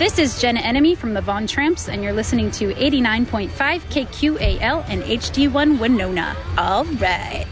This is Jenna Enemy from the Von Tramps, and you're listening to 89.5 KQAL and HD1 Winona. All right.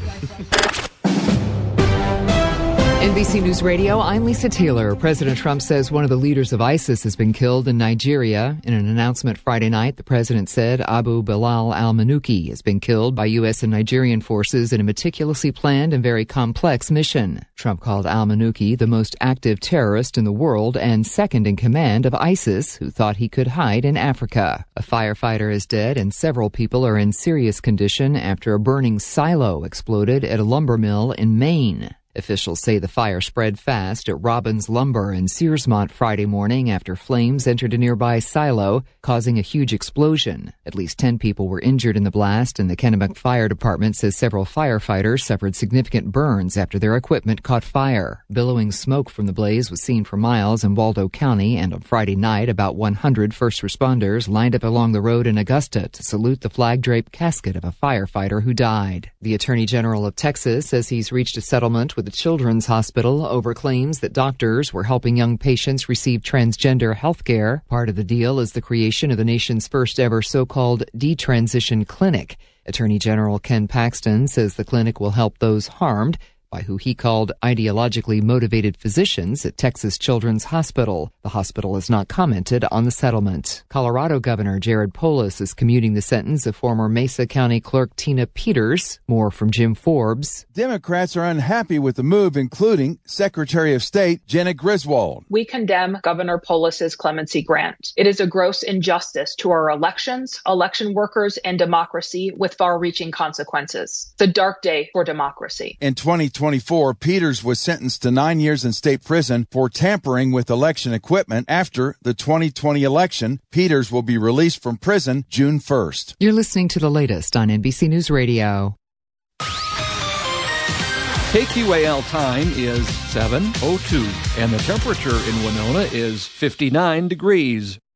NBC News Radio, I'm Lisa Taylor. President Trump says one of the leaders of ISIS has been killed in Nigeria. In an announcement Friday night, the president said Abu Bilal al-Manuki has been killed by U.S. and Nigerian forces in a meticulously planned and very complex mission. Trump called al-Manuki the most active terrorist in the world and second in command of ISIS, who thought he could hide in Africa. A firefighter is dead and several people are in serious condition after a burning silo exploded at a lumber mill in Maine. Officials say the fire spread fast at Robbins Lumber in Searsmont Friday morning after flames entered a nearby silo, causing a huge explosion. At least 10 people were injured in the blast, and the Kennebec Fire Department says several firefighters suffered significant burns after their equipment caught fire. Billowing smoke from the blaze was seen for miles in Waldo County, and on Friday night, about 100 first responders lined up along the road in Augusta to salute the flag-draped casket of a firefighter who died. The Attorney General of Texas says he's reached a settlement with the Children's Hospital over claims that doctors were helping young patients receive transgender health care. Part of the deal is the creation of the nation's first ever so-called detransition clinic. Attorney General Ken Paxton says the clinic will help those harmed by who he called ideologically motivated physicians at Texas Children's Hospital. The hospital has not commented on the settlement. Colorado Governor Jared Polis is commuting the sentence of former Mesa County Clerk Tina Peters. More from Jim Forbes. Democrats are unhappy with the move, including Secretary of State Janet Griswold. We condemn Governor Polis's clemency grant. It is a gross injustice to our elections, election workers, and democracy with far-reaching consequences. It's a dark day for democracy. In 2024, Peters was sentenced to 9 years in state prison for tampering with election equipment. After the 2020 election, Peters will be released from prison June 1st. You're listening to the latest on NBC News Radio. KQAL time is 7:02, and the temperature in Winona is 59 degrees.